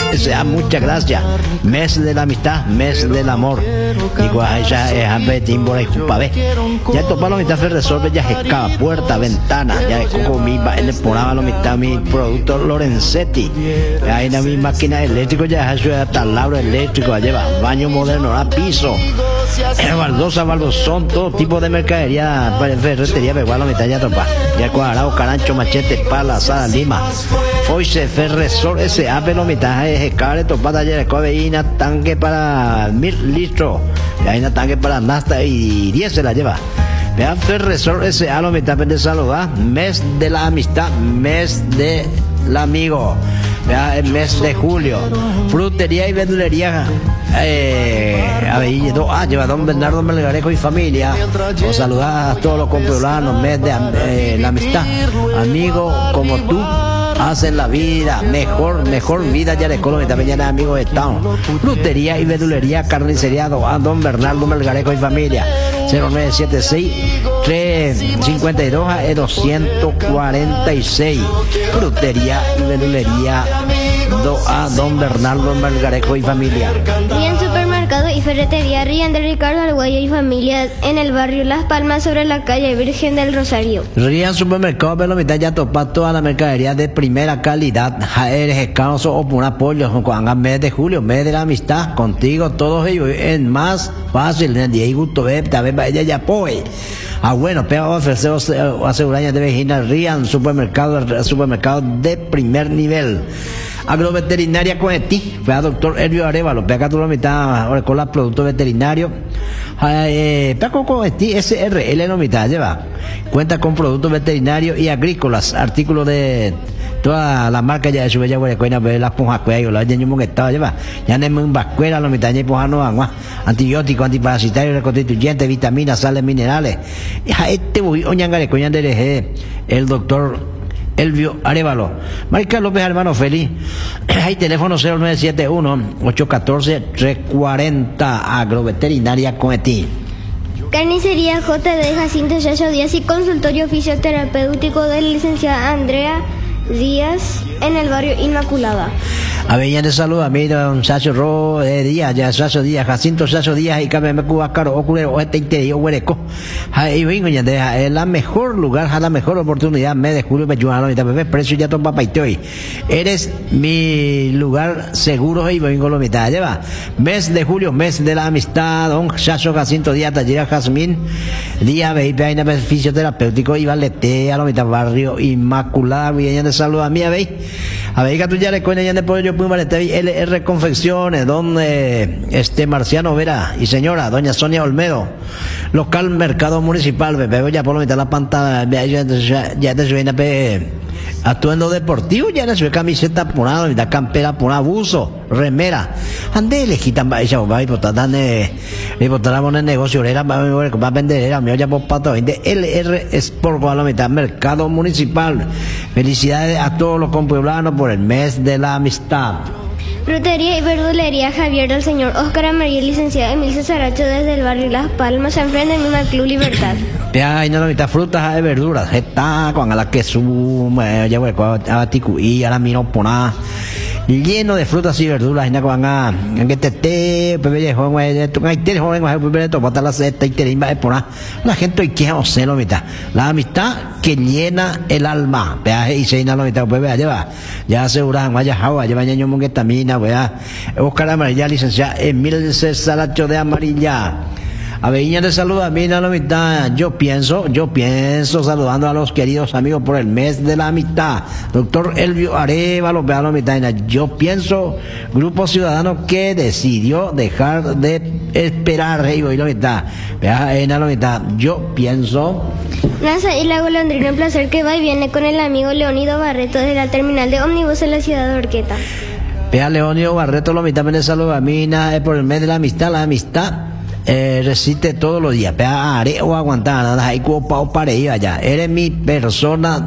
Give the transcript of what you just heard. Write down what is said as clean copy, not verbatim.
sea, muchas gracias. Mes de la amistad, mes del amor. Digo, ella es Ambetímbora y Jupavé. Ya topa la mitad se resuelve, ya escapa, puerta, ventana, ya es como mi ponaba la mitad mi producto Lorenzetti. Ahí en mi máquina eléctrica, ya es taladro eléctrico, lleva baño moderno, a piso. Baldosa, baldosón, todo tipo de mercadería, ferretería, igual la mitad ya topa. Ya cuadrado, carancho, machete, pala, asada, lima. Foice, ferresor, ese ape lo mitad es care, topa, taller, coveína, tanque para 1000 litros. Y hay una tanque para nasta y 10 se la lleva. Vean, ferresor, ese a lo mitad de saludar. Mes de la amistad, mes del amigo. Vea, el mes de julio. Frutería y verdulería. Lleva don Bernardo Melgarejo y familia. Os saludar a todos los compoblanos. Mes de la amistad. Amigo como tú hacen la vida mejor vida. Ya de Colombia también amigos de Town. Frutería y verdulería, carnicería don Bernardo Melgarejo y familia. 0976 352 246. Frutería y verdulería a don Bernardo Melgarejo y familia. Rian Supermercado y Ferretería Rian de Ricardo Arguello y familia en el barrio Las Palmas sobre la calle Virgen del Rosario. Rian Supermercado, pero mitad ya topa toda la mercadería de primera calidad. Jaeres, escaso o por apoyo. Cuando mes de julio, mes de la amistad, contigo todos ellos es más fácil. Y gusto ver, tal vez ella ya apoye. Bueno, pero ofrecer asegurañas de vecina Rian Supermercado de primer nivel. Agroveterinaria Coetí, vea doctor Elvio Arevalo, pega toda la mitad con los productos veterinarios. Pega con Coetí SRL no mitad lleva. Cuenta con productos veterinarios y agrícolas, artículos de toda la marca ya de su bella huerecuena, las ponjacuellas, la lleno que estaba lleva. Ya no me vascuera la mitad y pojano agua, antibióticos, antiparasitarios, reconstituyentes, vitaminas, sales minerales. Este voy oñangarecoña de el doctor Arevalo. Marica López, hermano feliz. Hay teléfono 0971-814-340. Agroveterinaria Coetí. Carnicería JD Jacinto Yayo Díaz y consultorio fisioterapéutico de la licenciada Andrea Díaz en el barrio Inmaculada. Aveña de salud a mí, don Sacho Ro Díaz, ya Sacho Díaz, Jacinto Sacho Díaz, y Cabeme Cuba Caro, Oculero, Oeste, Huereco. Y vengo ya de es la mejor lugar, la mejor oportunidad, mes de julio, Peyuano, y también precio ya ton papaitoy. Eres mi lugar seguro, y vengo lo mitad, lleva. Mes de julio, mes de la amistad, don Sacho Jacinto Díaz, Tallera Jazmín, Díaz, Veina, fisioterapéutico, y Valete, a lo mitad barrio Inmaculada, Aveña de salud a mí, a ver que tú ya le cuentas ya de pollo. LR Confecciones, donde Marciano Vera y señora doña Sonia Olmedo, local Mercado Municipal, veo ya por la mitad de la pantalla, ya te suena atuendo deportivo, ya no se ve camiseta por nada, mitad campera por abuso, remera, ande le quitan esa va y botan le botarán en negocio, era va a vender, era me ya por pato de LR Sport por la mitad Mercado Municipal. Felicidades a todos los compoblanos por el mes de la amistad. Frutería y verdulería Javier del señor Óscar Amarillo, licenciado Emil Cesaracho desde el barrio Las Palmas, enfrente del mismo Club Libertad. Ya hay una mitad frutas y verduras, está con la que suma, ya voy a ticuí, a la mino poná, lleno de frutas y verduras, y nada en que te bebé joven, tú hay te joven, bebé to botar la seta y te limba poná. La gente hoy quiere hacer la mitad. La amistad que llena el alma. Vea y se llena la mitad, bebé lleva. Ya aseguran, vaya jaua, lleva ñaño monguetamina, vea. Oscar Amarilla, licenciado Emil Cesaracho de Amarilla. Aveña de salud a mí, la mitad. Yo pienso, saludando a los queridos amigos por el mes de la amistad. Doctor Elvio Arevalo, vea la mitad. Yo pienso, grupo ciudadano que decidió dejar de esperar, y la mitad. Vea, la mitad. Yo pienso. Nasa y la golondrina, un placer que va y viene con el amigo Leonido Barreto desde la terminal de ómnibus en la ciudad de Orqueta. Vea, Leonido Barreto, la mitad de salud a mí, por el mes de la amistad. Resiste todos los días, pero haré o aguantar, nada, hay cuopao para ir allá. Eres mi persona